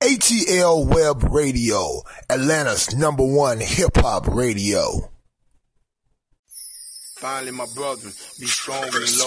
ATL Web Radio, Atlanta's #1 hip-hop radio. Finally, my brother, be strong and low.